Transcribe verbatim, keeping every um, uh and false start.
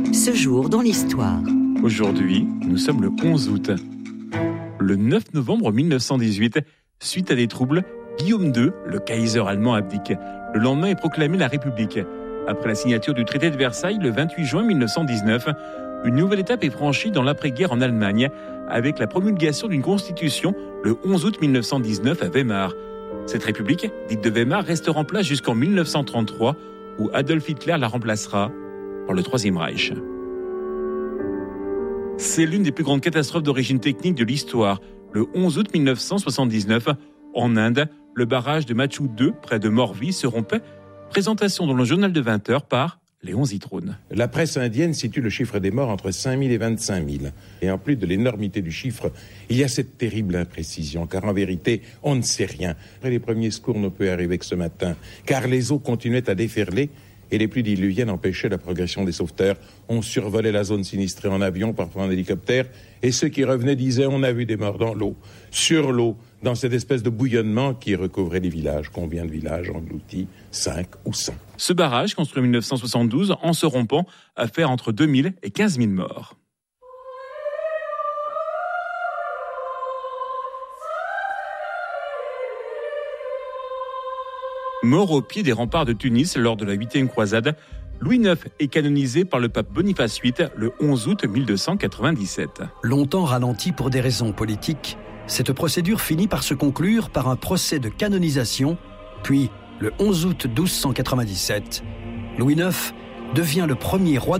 Ce jour dans l'histoire. Aujourd'hui, nous sommes le onze août. Le neuf novembre mille neuf cent dix-huit, suite à des troubles, Guillaume deux, le Kaiser allemand, abdique. Le lendemain est proclamée la République. Après la signature du traité de Versailles le vingt-huit juin mille neuf cent dix-neuf, une nouvelle étape est franchie dans l'après-guerre en Allemagne avec la promulgation d'une constitution le onze août mille neuf cent dix-neuf à Weimar. Cette république, dite de Weimar, restera en place jusqu'en mille neuf cent trente-trois où Adolf Hitler la remplacera par le Troisième Reich. C'est l'une des plus grandes catastrophes d'origine technique de l'histoire. Le onze août mille neuf cent soixante-dix-neuf, en Inde, le barrage de Machu deux, près de Morvi, se rompait. Présentation dans le journal de vingt heures par Léon Zitrone. La presse indienne situe le chiffre des morts entre cinq mille et vingt-cinq mille. Et en plus de l'énormité du chiffre, il y a cette terrible imprécision, car en vérité, on ne sait rien. Les premiers secours ne peuvent arriver que ce matin, car les eaux continuaient à déferler et les pluies diluviennes empêchaient la progression des sauveteurs. On survolait la zone sinistrée en avion, parfois en hélicoptère, et ceux qui revenaient disaient « on a vu des morts dans l'eau, sur l'eau ». Dans cette espèce de bouillonnement qui recouvrait les villages. Combien de villages engloutis? Cinq ou cent. Ce barrage, construit en mille neuf cent soixante-douze, en se rompant, a fait entre deux mille et quinze mille morts. Mort au pied des remparts de Tunis lors de la huitième croisade, Louis neuf est canonisé par le pape Boniface huit le onze août mille deux cent quatre-vingt-dix-sept. Longtemps ralenti pour des raisons politiques, cette procédure finit par se conclure par un procès de canonisation, puis, le onze août mille deux cent quatre-vingt-dix-sept, Louis neuf devient le premier roi